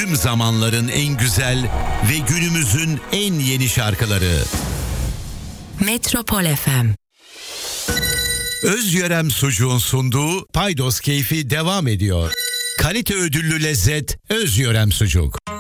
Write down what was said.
tüm zamanların en güzel ve günümüzün en yeni şarkıları. Metropol FM. Özyörem Sucuğun sunduğu Paydos Keyfi devam ediyor. Kalite ödüllü lezzet Özyörem Sucuk.